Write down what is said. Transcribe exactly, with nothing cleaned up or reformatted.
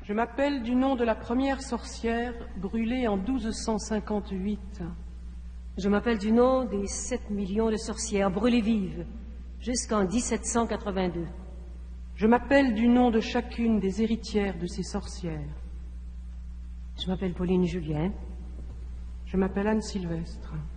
Je m'appelle du nom de la première sorcière brûlée en douze cent cinquante-huit. Je m'appelle du nom des sept millions de sorcières brûlées vives jusqu'en dix-sept cent quatre-vingt-deux. Je m'appelle du nom de chacune des héritières de ces sorcières. Je m'appelle Pauline Julien. Je m'appelle Anne Sylvestre.